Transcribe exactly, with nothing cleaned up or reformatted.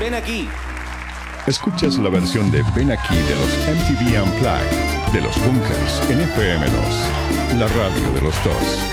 Ven Aquí. Escuchas la versión de Ven Aquí de los M T V Unplugged de los Bunkers en F M dos, la radio de los dos.